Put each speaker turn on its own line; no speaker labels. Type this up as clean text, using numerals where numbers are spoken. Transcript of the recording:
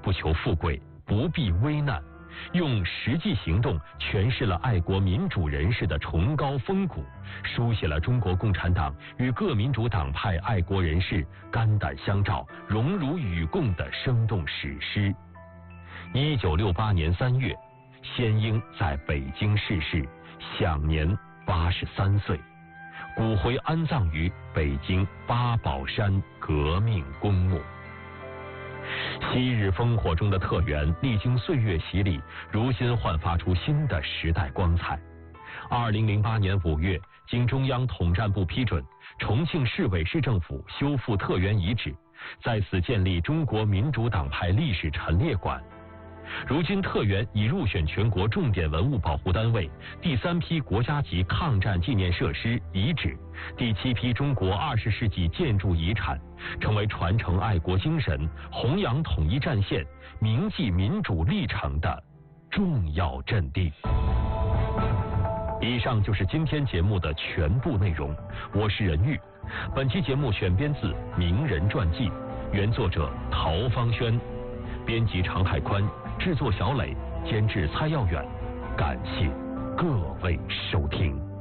不求富贵，不避危难，用实际行动诠释了爱国民主人士的崇高风骨，书写了中国共产党与各民主党派爱国人士肝胆相照、荣辱与共的生动史诗。1968年3月，先英在北京逝世，享年83岁，骨灰安葬于北京八宝山革命公墓。昔日烽火中的特原，历经岁月洗礼，如今焕发出新的时代光彩。2008年5月，经中央统战部批准，重庆市委市政府修复特原遗址，在此建立中国民主党派历史陈列馆。如今特原已入选全国重点文物保护单位、第3批国家级抗战纪念设施遗址、第7批中国20世纪建筑遗产，成为传承爱国精神、弘扬统一战线、铭记民主历程的重要阵地。以上就是今天节目的全部内容，我是任玉。本期节目选编自《名人传记》，原作者陶芳轩，编辑常海宽，制作小磊，监制蔡耀远。感谢各位收听。